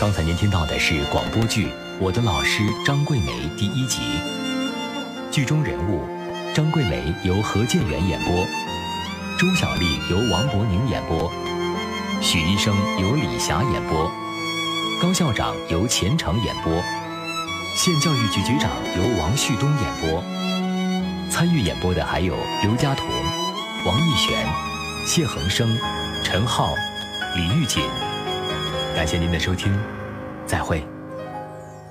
刚才您听到的是广播剧《我的老师张桂梅》第1集，剧中人物张桂梅由何建元演播，周小丽由王伯宁演播，许医生由李霞演播，高校长由钱成演播，县教育局局长由王旭东演播。参与演播的还有刘佳彤、王艺璇、谢恒生、陈浩、李玉锦。感谢您的收听，再会。